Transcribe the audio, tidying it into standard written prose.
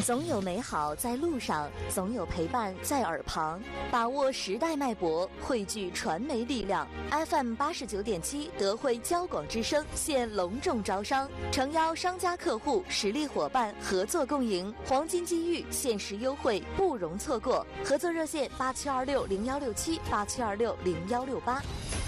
总有美好在路上，总有陪伴在耳旁。把握时代脉搏，汇聚传媒力量。FM89.7德惠交广之声现隆重招商，诚邀商家客户实力伙伴合作共赢，黄金机遇，限时优惠，不容错过。合作热线8726016787260168。